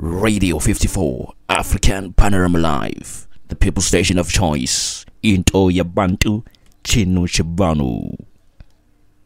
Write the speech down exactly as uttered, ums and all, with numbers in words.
Radio fifty-four, African Panorama Live, the people station of choice. Into Yabantu, Chinu Shabanu.